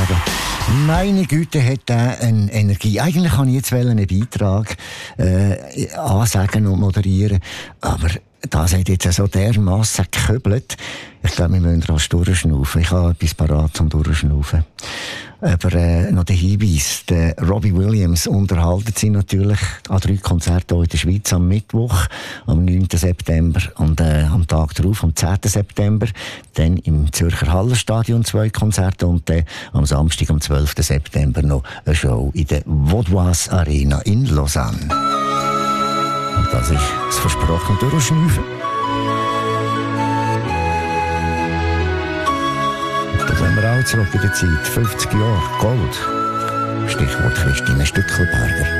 sagen. Meine Güte, hat der eine Energie. Eigentlich kann ich jetzt einen Beitrag ansagen und moderieren, aber das hat jetzt so dermassen geköbelt. Ich glaube, wir müssen rasch durchschnaufen. Ich habe etwas parat zum Durchschnaufen. Aber noch der Hinweis, der Robbie Williams unterhalten sie natürlich an 3 Konzerten hier in der Schweiz am Mittwoch, am 9. September und am Tag darauf, am 10. September, dann im Zürcher Hallenstadion 2 Konzerte und dann am Samstag, am 12. September noch eine Show in der Vaudoise Arena in Lausanne. Und das ist das versprochene Durchschnaufen. Da sind wir auch zurück in der Zeit. 50 Jahre Gold. Stichwort Christine Stückelberger.